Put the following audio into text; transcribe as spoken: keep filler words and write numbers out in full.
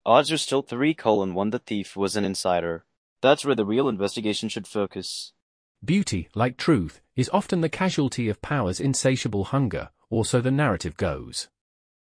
Odds are still three colon one the thief was an insider. That's where the real investigation should focus. Beauty, like truth, is often the casualty of power's insatiable hunger, or so the narrative goes.